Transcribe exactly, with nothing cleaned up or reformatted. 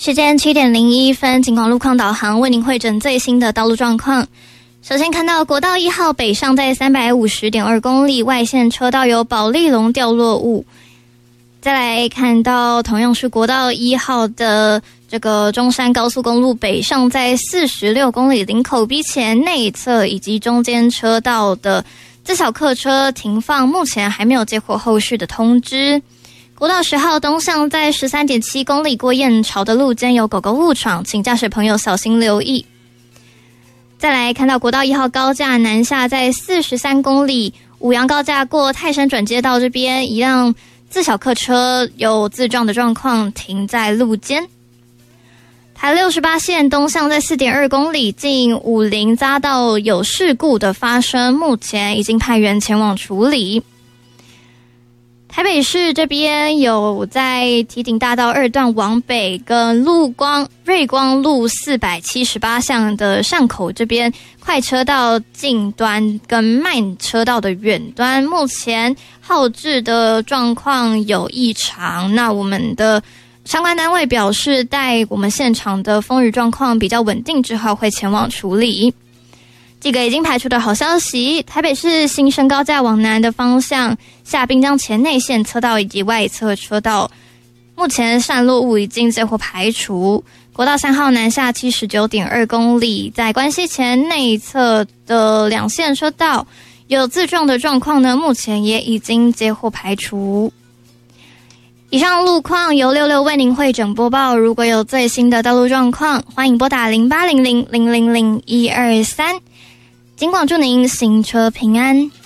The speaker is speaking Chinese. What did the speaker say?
时间七点零一分，警广路况导航为您汇整最新的道路状况。首先看到国道一号北上在 三百五十点二 公里，外线车道有保利龙掉落物。再来看到同样是国道一号的这个中山高速公路北上在四十六公里，林口 B 前内侧以及中间车道的自小客车停放，目前还没有接获后续的通知。国道十号东向在 十三点七 公里过燕巢的路间有狗狗误闯，请驾驶朋友小心留意。再来看到国道一号高架南下在四十三公里，五杨高架过泰山转接道这边，一辆自小客车有自撞的状况停在路间。台六十八线东向在 四点二 公里，近武陵匝道有事故的发生，目前已经派员前往处理。台北市这边有在堤顶大道二段往北跟陆光瑞光路四百七十八巷的巷口这边快车道近端跟慢车道的远端，目前号志的状况有异常，那我们的相关单位表示待我们现场的风雨状况比较稳定之后会前往处理。这个已经排除的好消息，台北市新生高架往南的方向下滨江前内线车道以及外侧车道，目前散落物已经接获排除。国道三号南下 七十九点二 公里，在关西前内侧的两线车道有自撞的状况呢，目前也已经接获排除。以上路况由六六为您汇整播报，如果有最新的道路状况，欢迎拨打零八零零零零零一二三。警广祝您行车平安。